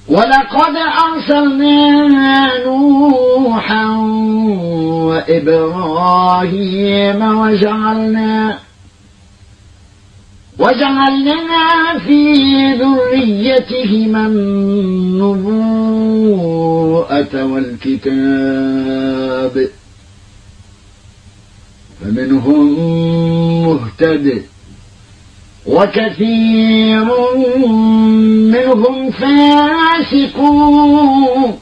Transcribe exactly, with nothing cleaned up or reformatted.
ولقد أرسلنا نوحا وإبراهيم وجعلنا وجعلنا في ذريتهما النبوءة والكتاب فمنهم مهتد وكثير منهم فاسقون.